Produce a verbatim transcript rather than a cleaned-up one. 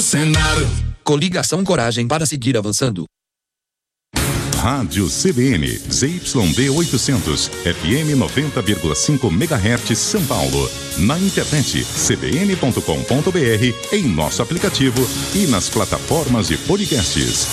Senado. Coligação Coragem para seguir avançando. Rádio C B N, Z Y D oitocentos, F M noventa vírgula cinco megahertz, São Paulo. Na internet, c b n ponto com ponto b r, em nosso aplicativo e nas plataformas de podcasts.